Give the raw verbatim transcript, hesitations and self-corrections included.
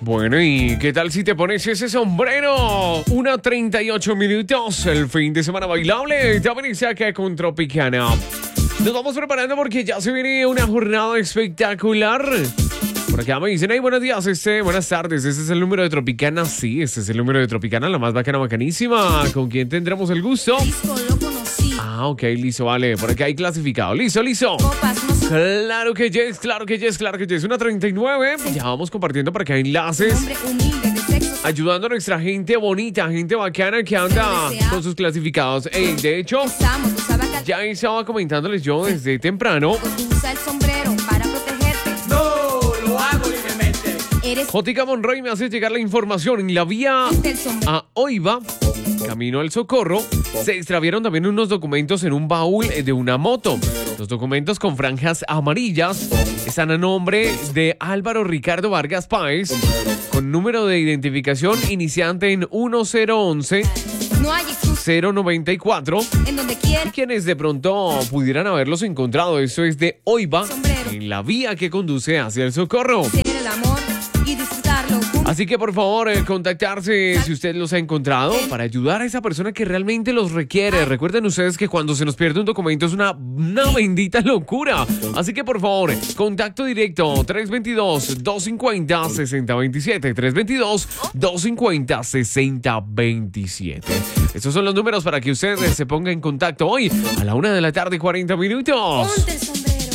Bueno, ¿y qué tal si te pones ese sombrero? Una treinta y ocho minutos, el fin de semana bailable. Ya venís acá con Tropicana. Nos vamos preparando porque ya se viene una jornada espectacular. Por acá me dicen, hey, buenos días, este, buenas tardes, este es el número de Tropicana. Sí, este es el número de Tropicana, la más bacana, bacanísima. ¿Con quién tendremos el gusto? Listo, lo conocí. Ah, ok, listo, vale. Por acá hay clasificado. Listo, listo. Copas, no sé. Claro que yes, claro que yes, claro que yes. Una treinta y nueve. Ya vamos compartiendo para que hay enlaces. Hombre humilde de sexo. Ayudando a nuestra gente bonita, gente bacana que anda con sus clasificados. Ey, de hecho, Usamos, usaba cal- ya estaba comentándoles yo desde temprano. Tú usa el sombrero para protegerte. No, lo hago libremente. Eres Jotica Monroy me hace llegar la información. En la vía del sombrero. a Oiva, camino al Socorro, se extraviaron también unos documentos en un baúl de una moto. Los documentos con franjas amarillas están a nombre de Álvaro Ricardo Vargas Páez, con número de identificación iniciante en uno cero once No hay excusa cero noventa y cuatro. en donde quiera. Quienes de pronto pudieran haberlos encontrado. Esto es de Oiva, Sombrero. en la vía que conduce hacia el Socorro. Hacer el amor y disfrutarlo juntos. Así que por favor, eh, contactarse si usted los ha encontrado para ayudar a esa persona que realmente los requiere. Recuerden ustedes que cuando se nos pierde un documento es una, una bendita locura. Así que por favor, contacto directo tres dos dos, dos cinco cero, seis cero dos siete, tres dos dos, dos cinco cero, seis cero dos siete. Estos son los números para que usted se ponga en contacto hoy a la una de la tarde, cuarenta minutos. Ponte el sombrero.